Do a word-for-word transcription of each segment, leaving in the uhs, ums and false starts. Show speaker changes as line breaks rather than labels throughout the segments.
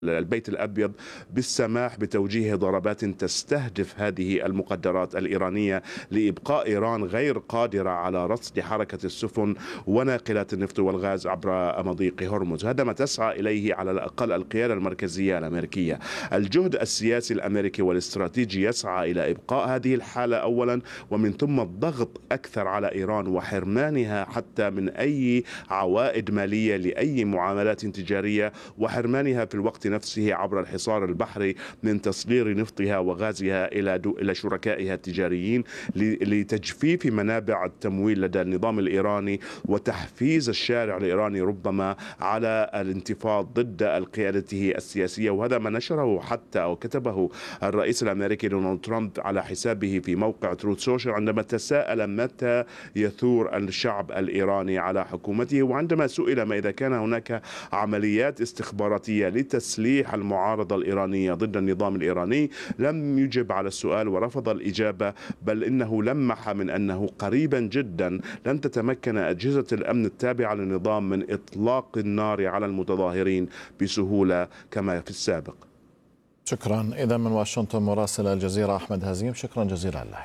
البيت الأبيض بالسماح بتوجيه ضربات تستهدف هذه المقدرات الإيرانية لإبقاء إيران غير قادرة على رصد حركة السفن وناقلات النفط والغاز عبر مضيق هرمز. هذا ما تسعى إليه على الأقل القيادة المركزية الأمريكية. الجهد السياسي الأمريكي والاستراتيجي يسعى إلى إبقاء هذه الحالة أولا، ومن ثم الضغط أكثر على إيران وحرمانها حتى من أي عوائد مالية لأي معاملات تجارية، وحرمانها في الوقت نفسه عبر الحصار البحري من تصدير نفطها وغازها إلى إلى شركائها التجاريين لتجفيف منابع التمويل لدى النظام الإيراني وتحفيز الشارع الإيراني ربما على الانتفاض ضد قيادته السياسية. وهذا ما نشره حتى أو كتبه الرئيس الأمريكي دونالد ترامب على حسابه في موقع تروث سوشيال عندما تساءل متى يثور الشعب الإيراني على حكومته، وعندما سئل ما إذا كان هناك عمليات استخباراتية لتسليح المعارضة الإيرانية ضد النظام الإيراني لم يجب على السؤال ورفض الإجابة، بل إنه لمح من أنه قريبا جدا لن تتمكن أجهزة الأمن التابعة للنظام من إطلاق النار على المتظاهرين بسهولة كما في السابق.
شكرا. إذا من واشنطن مراسل الجزيرة أحمد هزيم، شكرا جزيلا لك.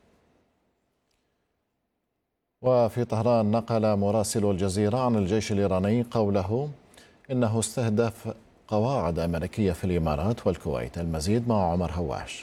وفي طهران نقل مراسل الجزيرة عن الجيش الإيراني قوله إنه استهدف قواعد أمريكية في الإمارات والكويت. المزيد مع عمر هواش.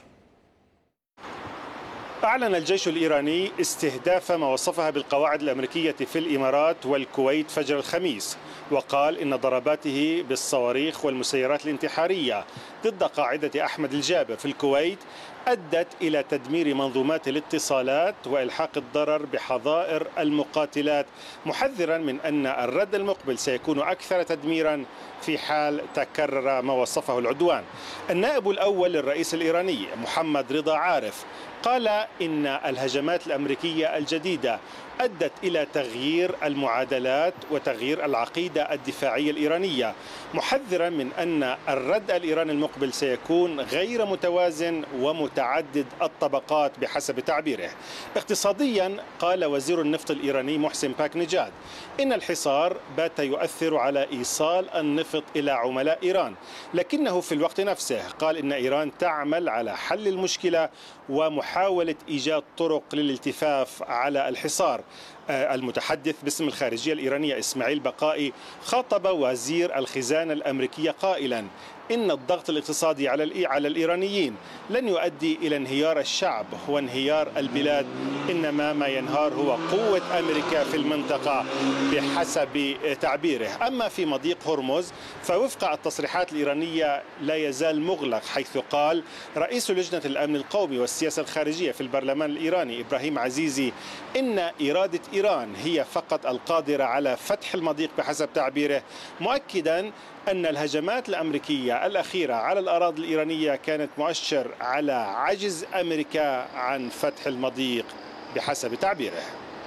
أعلن الجيش الإيراني استهداف ما وصفها بالقواعد الأمريكية في الإمارات والكويت فجر الخميس، وقال إن ضرباته بالصواريخ والمسيرات الانتحارية ضد قاعدة أحمد الجابر في الكويت أدت إلى تدمير منظومات الاتصالات وإلحاق الضرر بحظائر المقاتلات، محذرا من أن الرد المقبل سيكون أكثر تدميرا في حال تكرر ما وصفه العدوان. النائب الأول للرئيس الإيراني محمد رضا عارف قال إن الهجمات الأمريكية الجديدة أدت إلى تغيير المعادلات وتغيير العقيدة الدفاعية الإيرانية، محذرا من أن الرد الإيراني المقبل سيكون غير متوازن ومتعدد الطبقات بحسب تعبيره. اقتصاديا قال وزير النفط الإيراني محسن باك نجاد إن الحصار بات يؤثر على إيصال النفط إلى عملاء إيران، لكنه في الوقت نفسه قال إن إيران تعمل على حل المشكلة ومحاولة إيجاد طرق للالتفاف على الحصار. المتحدث باسم الخارجية الإيرانية إسماعيل بقائي خاطب وزير الخزانة الأمريكية قائلا إن الضغط الاقتصادي على على الإيرانيين لن يؤدي إلى انهيار الشعب وانهيار البلاد، إنما ما ينهار هو قوة أمريكا في المنطقة بحسب تعبيره. أما في مضيق هرمز فوفق التصريحات الإيرانية لا يزال مغلق، حيث قال رئيس لجنة الأمن القومي والسياسة الخارجية في البرلمان الإيراني إبراهيم عزيزي إن إرادة إيران هي فقط القادرة على فتح المضيق بحسب تعبيره، مؤكدا أن الهجمات الأمريكية الأخيرة على الأراضي الإيرانية كانت مؤشر على عجز أمريكا عن فتح المضيق بحسب تعبيره.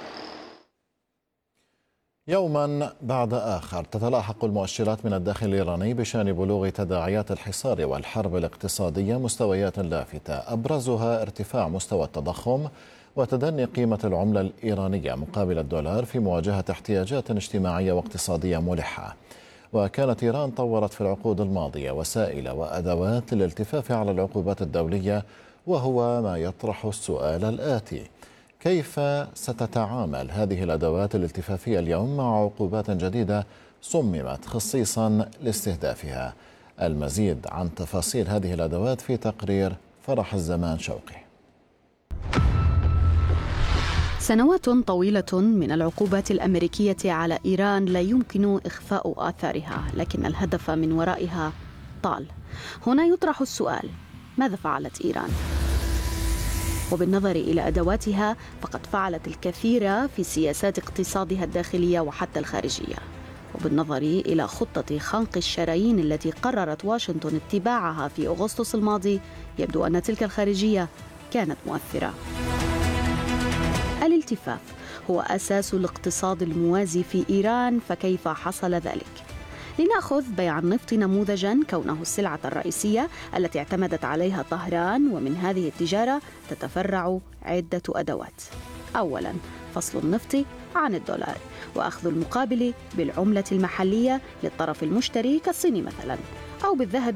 يوما بعد آخر تتلاحق المؤشرات من الداخل الإيراني بشأن بلوغ تداعيات الحصار والحرب الاقتصادية مستويات لافتة، أبرزها ارتفاع مستوى التضخم وتدني قيمة العملة الإيرانية مقابل الدولار في مواجهة احتياجات اجتماعية واقتصادية ملحة. وكانت إيران طورت في العقود الماضية وسائل وأدوات للالتفاف على العقوبات الدولية، وهو ما يطرح السؤال الآتي: كيف ستتعامل هذه الأدوات الالتفافية اليوم مع عقوبات جديدة صممت خصيصا لاستهدافها؟ المزيد عن تفاصيل هذه الأدوات في تقرير فرح الزمان شوقي.
سنوات طويلة من العقوبات الأمريكية على إيران لا يمكن إخفاء آثارها، لكن الهدف من ورائها طال. هنا يطرح السؤال: ماذا فعلت إيران؟ وبالنظر إلى أدواتها فقد فعلت الكثير في سياسات اقتصادها الداخلية وحتى الخارجية. وبالنظر إلى خطة خنق الشرايين التي قررت واشنطن اتباعها في أغسطس الماضي، يبدو أن تلك الخارجية كانت مؤثرة. الالتفاف هو أساس الاقتصاد الموازي في إيران، فكيف حصل ذلك؟ لنأخذ بيع النفط نموذجاً، كونه السلعة الرئيسية التي اعتمدت عليها طهران، ومن هذه التجارة تتفرع عدة أدوات. أولاً، فصل النفط عن الدولار وأخذ المقابل بالعملة المحلية للطرف المشتري كالصين مثلاً، أو بالذهب